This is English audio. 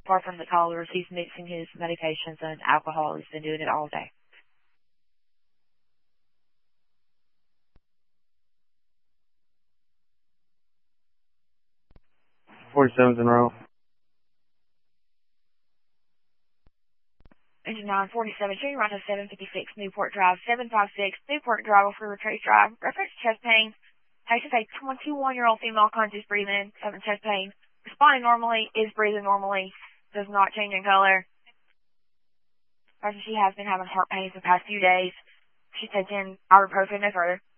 apart from the toddlers, he's mixing his medications and alcohol. He's been doing it all day. 47's in row. Engine 947, showing right to 756 Newport Drive, 756 Newport Drive for Retrace Drive. Reference chest pain. Patient a 21-year-old female conscious breathing, having chest pain. Responding normally, is breathing normally, does not change in color. She has been having heart pains the past few days. She's taken ibuprofen no further.